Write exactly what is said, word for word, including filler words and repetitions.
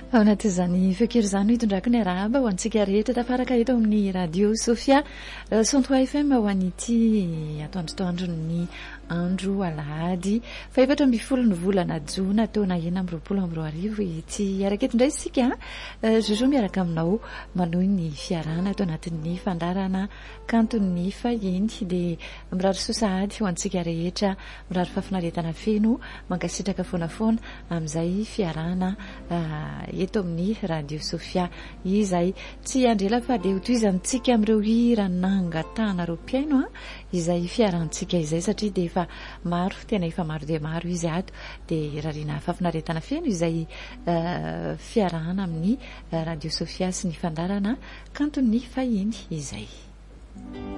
ao anatin'izany feonkely izany hitondrako ny arahaba ho antsika rehetra tafaraka eto amin'ny radio Sofia Sontoa F M ho an'ity atoandrotoandro ny andro alahady fa efatra amby folo ny volana jona taona enina amby roapolo amby roa arivo ity araketo indray isika Jojo miaraka aminao manohy ny fiarana ato anatin'ny fandarana kanton'ny fahiny dia mirary sosahady ho antsika rehetra mirary fafinaretana feno mankasitraka foanafoana amin'izay fiarana eto amin'ny radio Sofia izay tsy andrela fa dia hotoizantsika amin'ireo hira nangatahana ireo mpiaino izay fiarantsika izay satria dia efa maro tena efa maro dia maro izy ato dia rarina fafinaretana feno izay fiarana amin'ny radio Sofia sy ny fandarana kanton'ny fahiny izay